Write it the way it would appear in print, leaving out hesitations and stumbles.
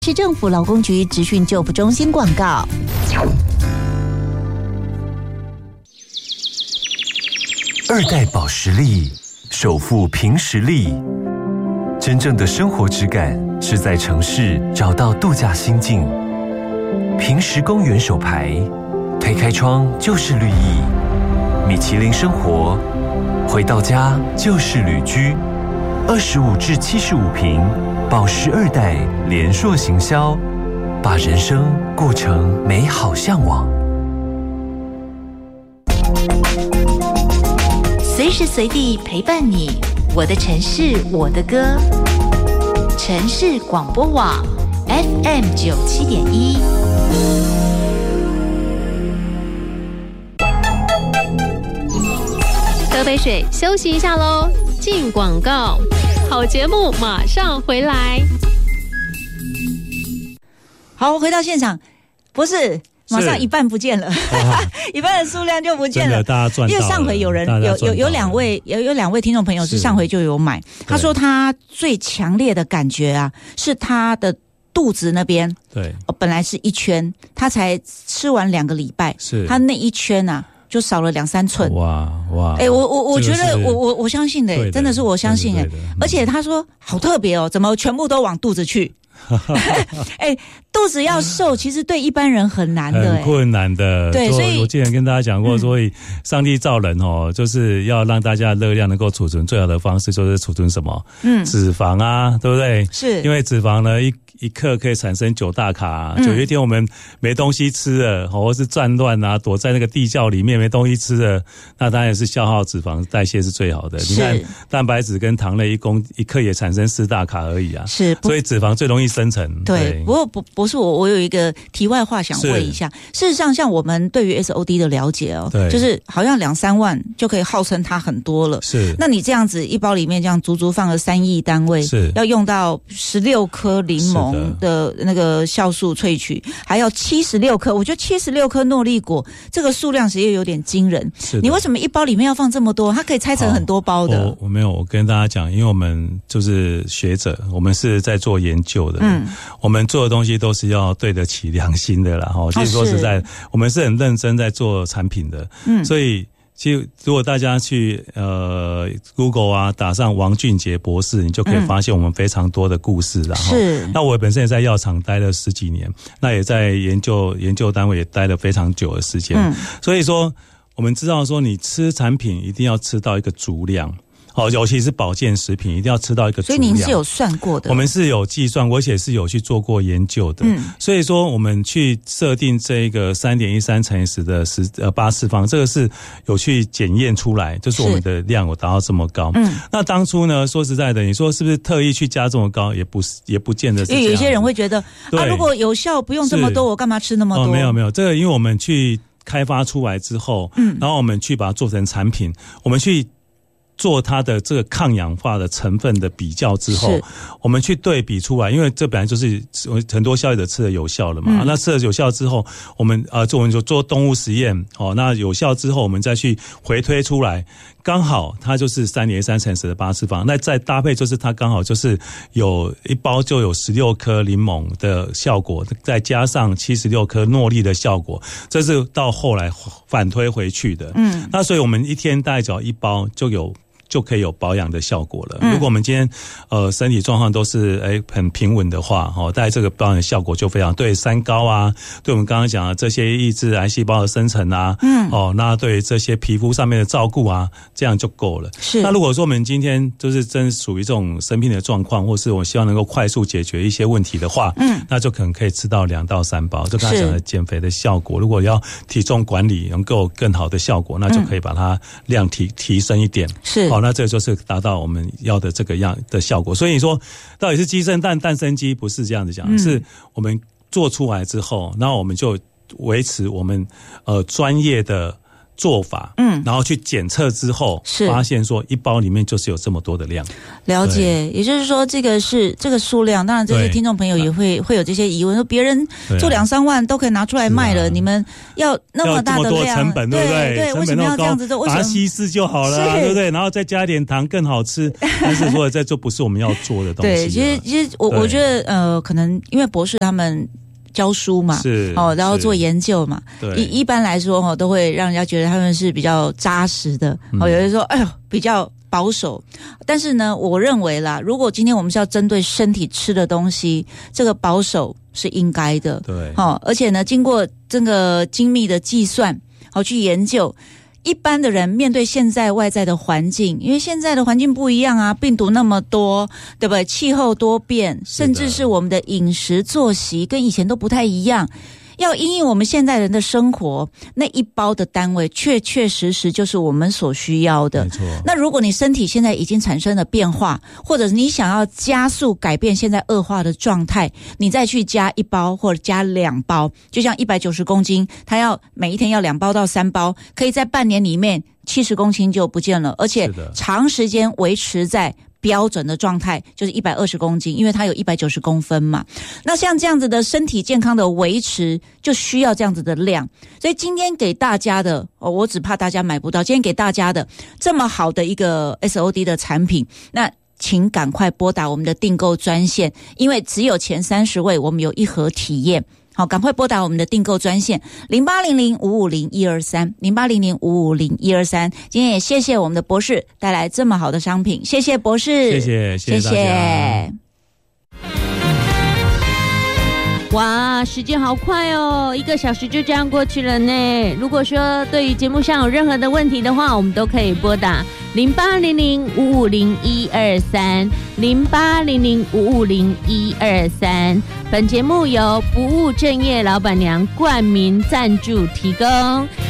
市政府劳工局职训就服中心广告。 二代保时力，首富凭实力。真正的生活质感是在城市找到度假心境。平时公园手牌，推开窗就是绿意。米其林生活，回到家就是旅居。25至75平，保时二代联硕行销，把人生过成美好向往。 随时随地陪伴你，我的城市，我的歌。城市广播网 FM97.1。 喝杯水，休息一下喽。进广告，好节目马上回来。 好，回到现场，不是马上一半不见了，一半的数量就不见了。 大家赚到了， 因为上回有人有两位听众朋友是上回就有买，他说他最强烈的感觉啊，是他的肚子那边， 对， 本来是1圈，他才吃完2个礼拜， 是他那1圈啊。就少了2-3寸， 哇！ 我觉得我相信的，真的是我相信哎，而且他说好特别哦，怎么全部都往肚子去？肚子要瘦，其实对一般人很难的， 很困难的。 对，所以我之前跟大家讲过，所以上帝造人哦，就是要让大家热量能够储存，最好的方式就是储存什么？脂肪啊，对不对？ 是， 因为脂肪呢，一克可以产生9大卡。有一天我们没东西吃了，或是战乱啊，躲在那个地窖里面没东西吃了，那当然是消耗脂肪代谢是最好的。你看蛋白质跟糖类一克也产生4大卡而已啊， 是， 所以脂肪最容易生成。 对，不过不是我有一个题外话想问一下，事实上像我们对于 SOD 的了解哦，就是好像2-3万就可以号称它很多了。 是， 那你这样子一包里面这样足足放了3亿单位，是要用到16颗柠檬的那个酵素萃取，还要76颗，我觉得76颗诺丽果这个数量其实有点惊人。你为什么一包里面要放这么多？它可以拆成很多包的。 我没有，我跟大家讲，因为我们就是学者，我们是在做研究的，我们做的东西都是要对得起良心的啦。其实说实在，我们是很认真在做产品的，所以。其实，如果大家去Google 啊，打上王俊杰博士，你就可以发现我们非常多的故事啦。 是。 那我本身也在药厂待了10几年，那也在研究单位也待了非常久的时间。所以说，我们知道说，你吃产品一定要吃到一个足量。尤其是保健食品一定要吃到一个足量。 所以您是有算过的？ 我们是有计算，而且是有去做过研究的。所以说我们去设定这个 3.13 乘以10的8次方，这个是有去检验出来，就是我们的量有达到这么高。那当初呢，说实在的，你说是不是特意去加这么高，也不见得是这样。 因为有些人会觉得如果有效不用这么多，我干嘛吃那么多？ 没有，这个因为我们去开发出来之后，然后我们去把它做成产品，我们去做它的这个抗氧化的成分的比较之后，我们去对比出来，因为这本来就是很多消费者吃的有效了嘛。那吃了有效之后，我们就做动物实验，那有效之后，我们再去回推出来，刚好它就是3.13乘以10的8次方。那再搭配就是它刚好就是有一包就有16颗柠檬的效果，再加上76颗诺丽的效果，这是到后来反推回去的。那所以我们一天大概只要1包就可以有保养的效果了。如果我们今天身体状况都是很平稳的话，大概这个保养的效果就非常对三高啊，对我们刚刚讲的这些抑制癌细胞的生成啊，那对这些皮肤上面的照顾啊，这样就够了。是。那如果说我们今天就是真属于这种生病的状况，或是我希望能够快速解决一些问题的话，那就可能可以吃到2到3包。就刚才讲的减肥的效果，如果要体重管理能够更好的效果，那就可以把它量提升一点。是。那这个就是达到我们要的这个样的效果。所以你说到底是鸡生蛋，蛋生鸡，不是这样子讲，是我们做出来之后，然后我们就维持我们专业的做法，然后去检测之后，发现说一包里面就是有这么多的量。 了解，也就是说这个数量，当然这些听众朋友也会有这些疑问，说别人做2-3万都可以拿出来卖了，你们要那么大的量， 要这么多成本，对不对？ 对，为什么要这样子做？为什么稀释就好了，对不对？然后再加点糖更好吃，但是说这就不是我们要做的东西。 对，其实我觉得可能因为博士他们教书嘛， 是然后做研究嘛，一般来说都会让人家觉得他们是比较扎实的，有人说比较保守，但是呢，我认为啦，如果今天我们是要针对身体吃的东西，这个保守是应该的， 对， 而且呢，经过这个精密的计算，去研究。一般的人面对现在外在的环境，因为现在的环境不一样啊，病毒那么多，对不对？气候多变，甚至是我们的饮食作息跟以前都不太一样。要因应我们现代人的生活，那一包的单位确确实实就是我们所需要的。 没错。 那如果你身体现在已经产生了变化，或者你想要加速改变现在恶化的状态，你再去加1包或者加2包，就像190公斤，它要每一天要2包到3包，可以在半年里面70公斤就不见了，而且长时间维持在标准的状态，就是120公斤，因为它有190公分嘛。那像这样子的身体健康的维持，就需要这样子的量。所以今天给大家的，我只怕大家买不到，今天给大家的这么好的一个 SOD 的产品，那请赶快拨打我们的订购专线，因为只有前30位我们有1盒体验。好，赶快拨打我们的订购专线0800-550-123 0800-550-123。今天也谢谢我们的博士带来这么好的商品，谢谢博士， 谢谢大家。 哇，时间好快哦，1个小时就这样过去了呢。如果说对于节目上有任何的问题的话，我们都可以拨打0800-550-123 0800-550-123。本节目由不务正业老板娘冠名赞助提供。